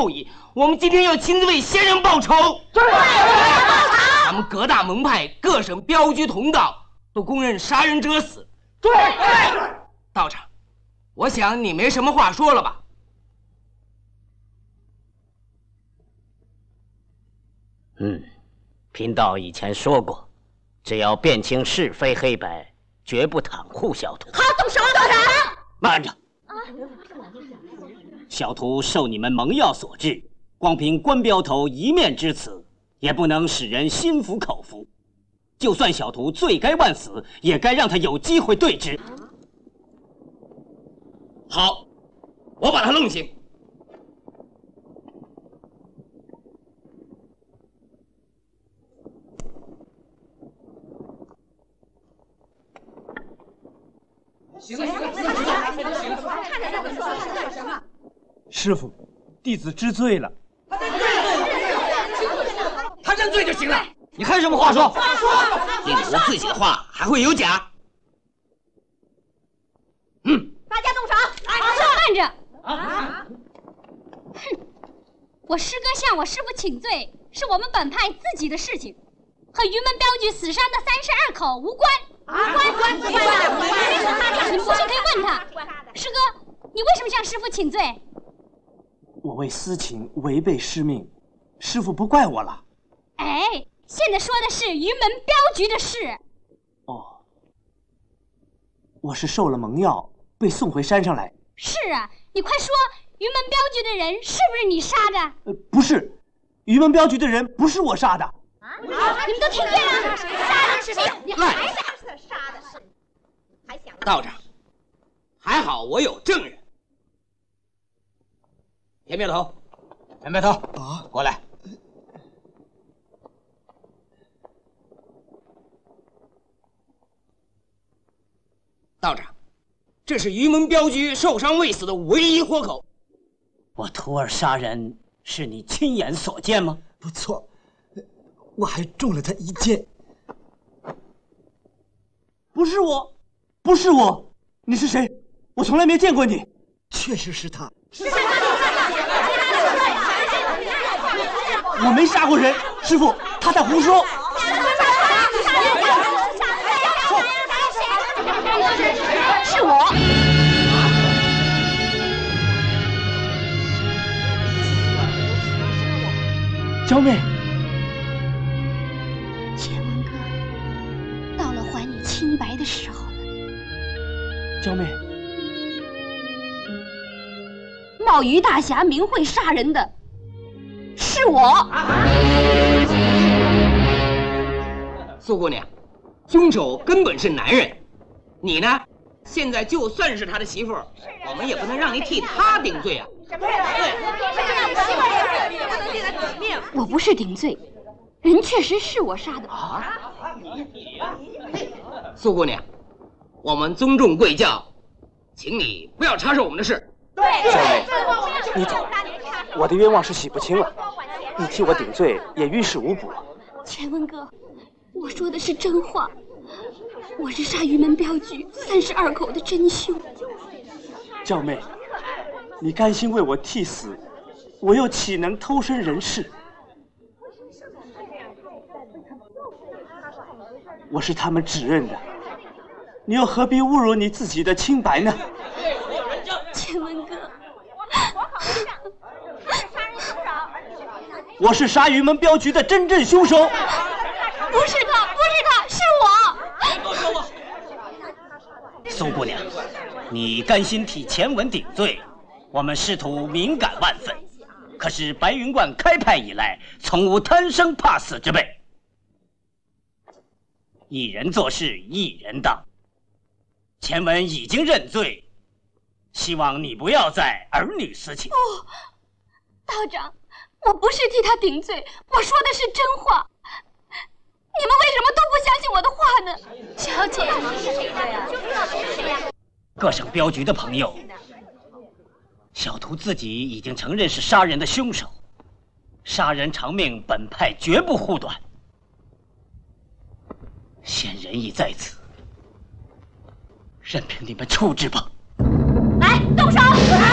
授意，我们今天要亲自为先生报仇。对，咱们各大门派、各省镖局同道都公认杀人者死。对，道长，我想你没什么话说了吧？ 贫道以前说过，只要辨清是非黑白，绝不袒护小徒。 好，动手！道长， 慢着！小徒受你们蒙药所致，光凭官镖头一面之词，也不能使人心服口服。就算小徒罪该万死，也该让他有机会对质。 好，我把他弄醒。行了， 师傅，弟子知罪了。 他认罪就行了。你还有什么话说？并无自己的话还会有假？ 大家动手！ 慢着！哼，我师哥向我师父请罪，是我们本派自己的事情，和云门镖局死伤的32口无关。无关！你们不信可以问他。师哥，你为什么向师父请罪？ 我为私情违背师命，师父不怪我了。 哎，现在说的是云门镖局的事。 哦，我是受了蒙药，被送回山上来。 是啊，你快说，云门镖局的人是不是你杀的？ 不是，云门镖局的人不是我杀的。 你们都听见了？杀的是谁？ 你还想杀的是？还想？ 道长，还好我有证人。田苗头，田苗头啊，过来。道长，这是云门镖局受伤未死的唯一活口。 我徒儿杀人是你亲眼所见吗？ 不错，我还中了他一箭。 不是我，不是我，你是谁？我从来没见过你。 确实是他。 我没杀过人，师傅，他在胡说。 是我。 娇妹， 乾文哥，到了还你清白的时候了。 娇妹， 冒雨大侠明会杀人的是我。 苏姑娘，凶手根本是男人，你呢？现在就算是他的媳妇儿，我们也不能让你替他顶罪啊！ 我不是顶罪，人确实是我杀的。 苏姑娘，我们尊重贵教，请你不要插手我们的事。 娇妹，你走，我的冤枉是洗不清了，你替我顶罪也于事无补。 乾文哥，我说的是真话，我是杀云门镖局32口的真凶。 娇妹，你甘心为我替死，我又岂能偷生人世？我是他们指认的，你又何必侮辱你自己的清白呢？ 乾文哥， 我是杀云门镖局的真正凶手。 不是他，不是他，是我。 苏姑娘，你甘心替乾文顶罪，我们师徒敏感万分。可是白云观开派以来，从无贪生怕死之辈。一人做事一人当，乾文已经认罪，希望你不要再儿女私情。 道长，我不是替他顶罪，我说的是真话。你们为什么都不相信我的话呢？小姐， 各省镖局的朋友，小徒自己已经承认是杀人的凶手，杀人偿命，本派绝不护短。现仁义在此，任凭你们处置吧。 来，动手！